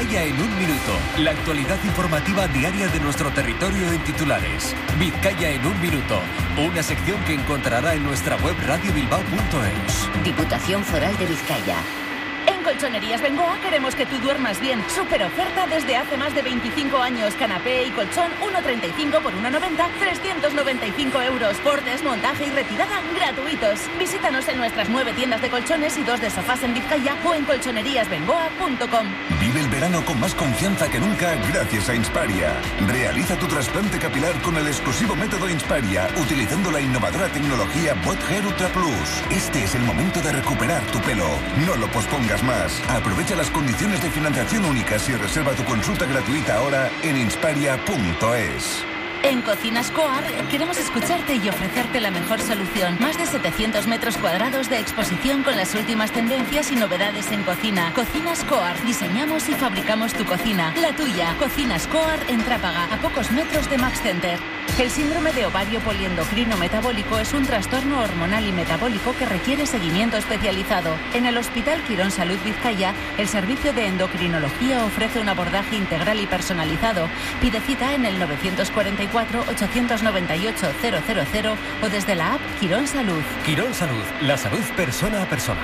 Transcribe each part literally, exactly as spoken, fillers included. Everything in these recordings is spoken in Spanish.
Vizcaya en un minuto. La actualidad informativa diaria de nuestro territorio en titulares. Vizcaya en un minuto. Una sección que encontrará en nuestra web radio bilbao punto es. Diputación Foral de Vizcaya. En Colchonerías Bengoa queremos que tú duermas bien. Super oferta desde hace más de veinticinco años. Canapé y colchón uno treinta y cinco por uno noventa, trescientos noventa y cinco euros. Por desmontaje y retirada gratuitos. Visítanos en nuestras nueve tiendas de colchones y dos de sofás en Vizcaya o en colchonerías bengoa punto com. Vive el verano con más confianza que nunca gracias a Insparia. Realiza tu trasplante capilar con el exclusivo método Insparia, utilizando la innovadora tecnología Bot Hair Ultra Plus. Este es el momento de recuperar tu pelo. No lo pospongas más. Aprovecha las condiciones de financiación únicas y reserva tu consulta gratuita ahora en insparia punto es. En Cocinas Coar queremos escucharte y ofrecerte la mejor solución. Más de setecientos metros cuadrados de exposición con las últimas tendencias y novedades en cocina. Cocinas Coar. Diseñamos y fabricamos tu cocina. La tuya. Cocinas Coar en Trápaga, a pocos metros de Max Center. El síndrome de ovario poliendocrino metabólico es un trastorno hormonal y metabólico que requiere seguimiento especializado. En el Hospital Quirón Salud Vizcaya, el servicio de endocrinología ofrece un abordaje integral y personalizado. Pide cita en el novecientos cuarenta y cuatro, ochocientos noventa y ocho, cero cero cero o desde la app Quirón Salud. Quirón Salud, la salud persona a persona.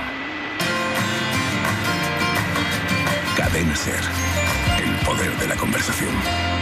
Cadena Ser, el poder de la conversación.